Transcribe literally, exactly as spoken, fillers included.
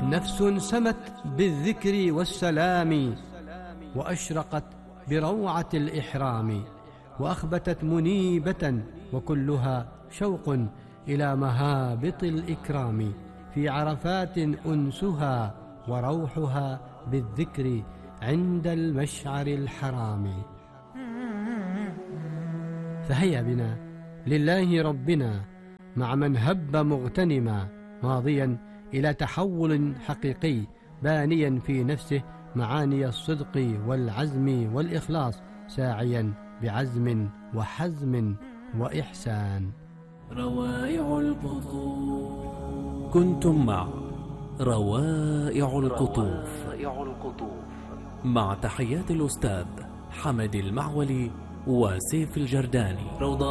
نفس سمت بالذكر والسلام، وأشرقت بروعة الإحرام، وأخبتت منيبة وكلها شوق إلى مهابط الإكرام، في عرفات أنسها وروحها بالذكر عند المشعر الحرام. فهيا بنا لله ربنا مع من هب مغتنما، ماضيا إلى تحول حقيقي، بانيا في نفسه معاني الصدق والعزم والإخلاص، ساعيا بعزم وحزم وإحسان. روائع القطوف. كنتم مع روائع القطوف مع تحيات الأستاذ حمد المعولي وسيف الجرداني. روضة